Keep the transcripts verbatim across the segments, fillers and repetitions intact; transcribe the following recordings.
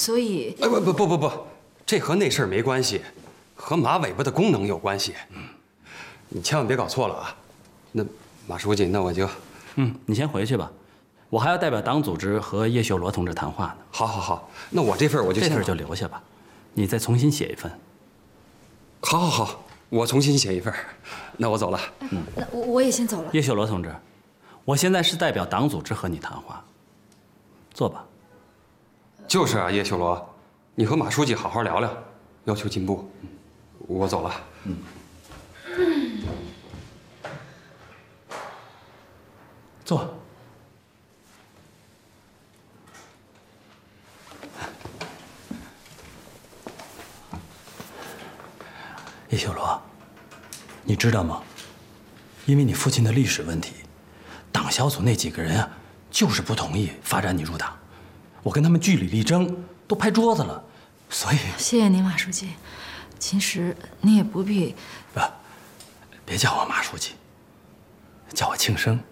所以…… 哎不不不不不，这和那事儿没关系，和马尾巴的功能有关系。嗯，你千万别搞错了啊。那马书记，那我就…… 嗯，你先回去吧，我还要代表党组织和叶秀罗同志谈话呢。 好，好，好，那我这份我就这份就留下吧，你再重新写一份。 好，好，好，我重新写一份。那我走了。 嗯，那我我也先走了。 叶秀罗同志，我现在是代表党组织和你谈话，坐吧。 就是啊，叶秀罗，你和马书记好好聊聊，要求进步。我走了。嗯。 坐。叶秀罗，你知道吗？因为你父亲的历史问题，党小组那几个人啊，就是不同意发展你入党。我跟他们据理力争，都拍桌子了，所以…… 谢谢您，马书记。其实您也不必…… 不，别叫我马书记，叫我庆生。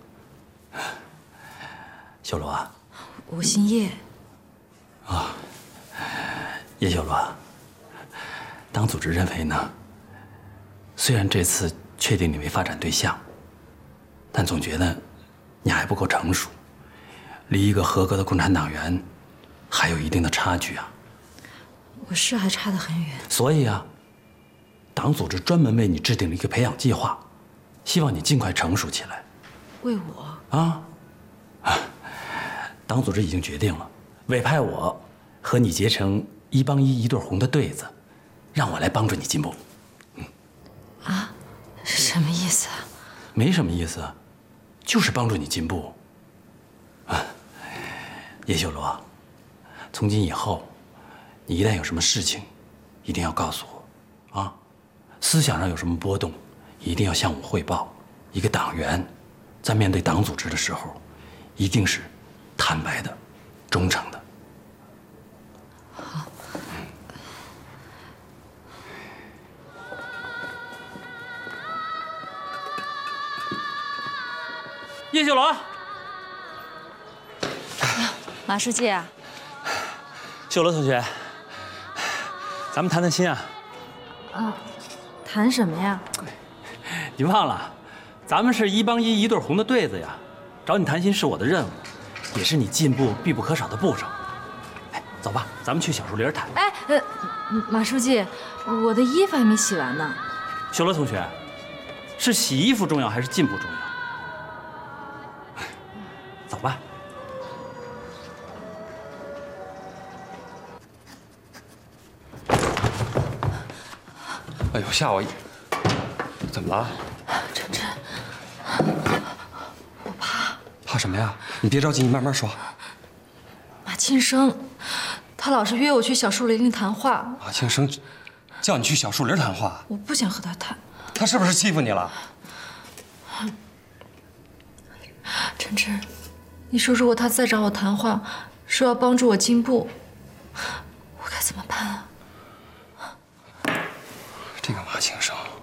秀罗啊， 我姓叶。 啊，叶秀罗，党组织认为呢，虽然这次确定你为发展对象，但总觉得你还不够成熟，离一个合格的共产党员还有一定的差距啊。 我是还差得很远。 所以啊，党组织专门为你制定了一个培养计划，希望你尽快成熟起来。 为我啊？啊，党组织已经决定了，委派我和你结成一帮一一对红的对子，让我来帮助你进步。 嗯。啊？什么意思啊？ 没什么意思，就是帮助你进步。啊，叶秀罗，从今以后，你一旦有什么事情，一定要告诉我，啊，思想上有什么波动，一定要向我汇报。一个党员，在面对党组织的时候，一定是坦白的、忠诚的。 好。 叶秀罗， 马书记啊， 秀罗同学，咱们谈谈心啊。 啊，谈什么呀？ 你忘了，咱们是一帮一一对红的对子呀。找你谈心是我的任务，也是你进步必不可少的步骤。哎，走吧，咱们去小树林谈。 哎，呃，马书记，我的衣服还没洗完呢。 秀罗同学，是洗衣服重要还是进步重要？走吧。 哎呦，吓我一！怎么了？ 晨晨，我怕。 怕什么呀？你别着急，你慢慢说。 马庆生，他老是约我去小树林里谈话。 马庆生叫你去小树林谈话， 我不想和他谈。 他是不是欺负你了？ 晨晨，你说如果他再找我谈话，说要帮助我进步，我该怎么办啊？ 这个马庆生